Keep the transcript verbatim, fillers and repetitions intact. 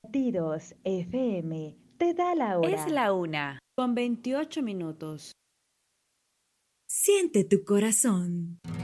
Tidos F M te da la hora. Es la una, con veintiocho minutos. Siente tu corazón.